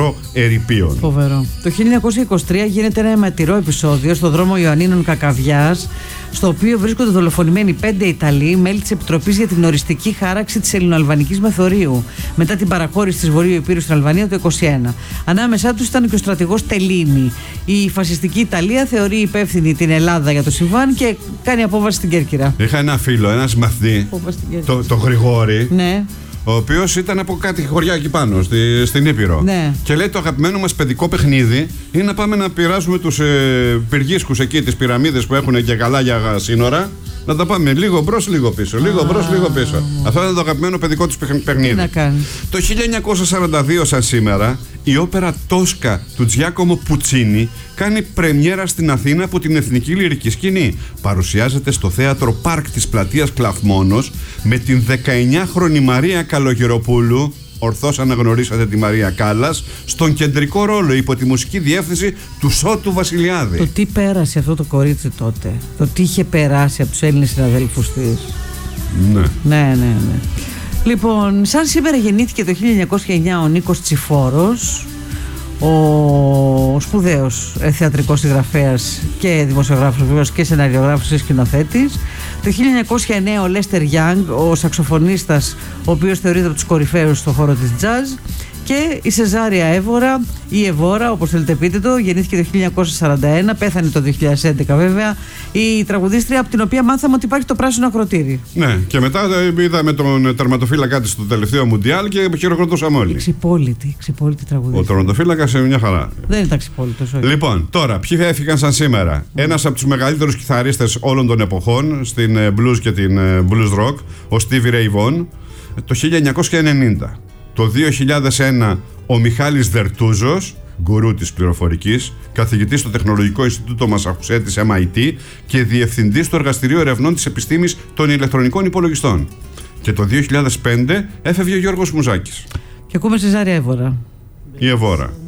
χώρο ερειπίων. Φοβερό. Το 1923 γίνεται ένα αιματηρό επεισόδιο στο δρόμο Ιωαννίνων Κακαβιάς, στο οποίο βρίσκονται δολοφονημένοι 5 Ιταλοί, μέλη της Επιτροπής για την οριστική χάραξη της ελληνοαλβανικής μεθορίου, μετά την παραχώρηση της Βορείου Ηπείρου στην Αλβανία το 1921. Ανάμεσά τους ήταν και ο στρατηγός Τελίνη. Η φασιστική Ιταλία θεωρεί υπεύθυνη την Ελλάδα για το συμβάν και κάνει απόβαση στην Κέρκυρα. Είχα ένα φίλο, ένα μαθητή, το Γρηγόρη. Ναι. Ο οποίος ήταν από κάτι χωριά εκεί πάνω, στην Ήπειρο. Ναι. Και λέει: το αγαπημένο μας παιδικό παιχνίδι είναι να πάμε να πειράζουμε τους πυργίσκους εκεί, τις πυραμίδες που έχουν και καλά για σύνορα. Να τα πάμε λίγο μπρος, λίγο πίσω. Λίγο μπρος, λίγο πίσω. Αυτό ήταν το αγαπημένο παιδικό τους παιχνίδι. Τι να κάνει. Το 1942, σαν σήμερα, η όπερα Τόσκα του Τζιάκομο Πουτσίνι κάνει πρεμιέρα στην Αθήνα από την Εθνική Λυρική Σκηνή. Παρουσιάζεται στο θέατρο Πάρκ της πλατείας Κλαφμόνος με την 19χρονη Μαρία Καλογεροπούλου. Ορθώς αναγνωρίσατε τη Μαρία Κάλλας στον κεντρικό ρόλο υπό τη μουσική διεύθυνση του Σώτου Βασιλιάδη. Το τι πέρασε αυτό το κορίτσι τότε, το τι είχε περάσει από τους Έλληνες συναδέλφους της. Ναι. Λοιπόν, σαν σήμερα γεννήθηκε το 1909 ο Νίκος Τσιφόρος, ο σπουδαίος θεατρικός συγγραφέας και δημοσιογράφος βεβαίως και σεναριογράφος και σκηνοθέτης. Το 1909 ο Λέστερ Γιάνγκ, ο σαξοφωνίστας, ο οποίος θεωρείται από τους κορυφαίους στον χώρο της jazz. Και η Σεζάρια Εύωρα, ή Εβόρα όπως θέλετε πείτε το, γεννήθηκε το 1941, πέθανε το 2011 βέβαια, η τραγουδίστρια από την οποία μάθαμε ότι υπάρχει το πράσινο ακροτήρι. Ναι, και μετά είδαμε τον τερματοφύλακα της στο τελευταίο Μουντιάλ και χειροκροτούσαμε όλοι. Ξυπόλυτη τραγουδίστρια. Ο τερματοφύλακας είναι μια χαρά. Δεν ήταν ξυπόλυτος. Λοιπόν, τώρα, ποιοι έφυγαν σαν σήμερα. Ένας από τους μεγαλύτερους κιθαρίστες όλων των εποχών στην blues και την blues rock, ο Stevie Ray Vaughan, το 1990. Το 2001 ο Μιχάλης Δερτούζος, γκουρού της πληροφορικής, καθηγητής στο Τεχνολογικό Ινστιτούτο Μασαχουσέτης MIT και διευθυντής στο Εργαστηρίο Ερευνών της Επιστήμης των Ηλεκτρονικών Υπολογιστών. Και το 2005 έφευγε ο Γιώργος Μουζάκης. Και ακούμε Σεζάρια Εύωρα. Η Εβόρα.